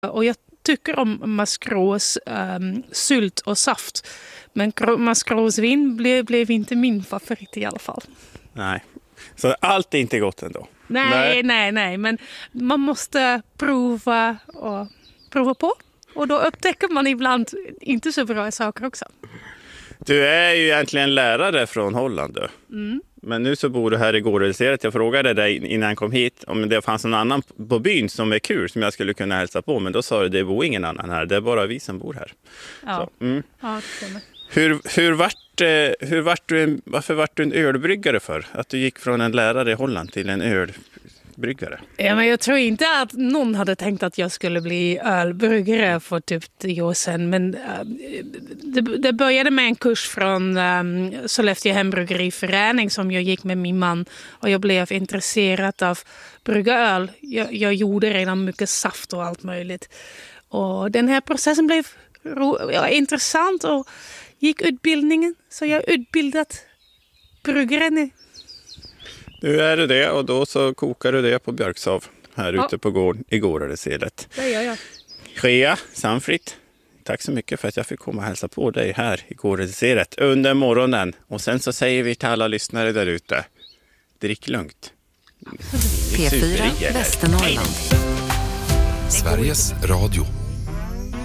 Och jag tycker om maskros sylt och saft. Men maskrosvin blev inte min favorit i alla fall. Nej, så allt är inte gott ändå? Nej. Men man måste prova på. Och då upptäcker man ibland inte så bra saker också. Du är ju egentligen lärare från Holland. Men nu så bor du här i Gårdseret. Jag frågade dig innan jag kom hit om det fanns någon annan på byn som är kul som jag skulle kunna hälsa på. Men då sa du det bor ingen annan här. Det är bara vi som bor här. Ja, så, det stämmer. Varför vart du en ölbryggare för? Att du gick från en lärare i Holland till en ölbryggare? Ja, men jag tror inte att någon hade tänkt att jag skulle bli ölbryggare för typ 10 år sedan. Men det började med en kurs från Sollefteå hembryggeriförening som jag gick med min man. Och jag blev intresserad av brygga öl. Jag gjorde redan mycket saft och allt möjligt. Och den här processen blev intressant och gick utbildningen. Så jag är utbildad bryggare nu. Nu är det det och då så kokar du det på Björksav här ute på gården i Gårdseret. Det gör jag. Shea Sanfrit, tack så mycket för att jag fick komma och hälsa på dig här i Gårdseret under morgonen. Och sen så säger vi till alla lyssnare där ute, drick lugnt. P4 Västernorrland. Sveriges Radio.